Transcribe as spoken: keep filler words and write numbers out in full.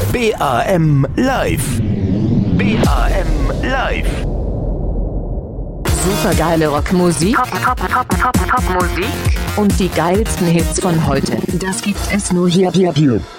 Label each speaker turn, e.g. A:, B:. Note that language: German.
A: B A M Live. B A M Live.
B: Supergeile Rockmusik, Pop, Pop, Pop, Pop, Pop, Musik und die geilsten Hits von heute. Das gibt es nur hier, hier, hier.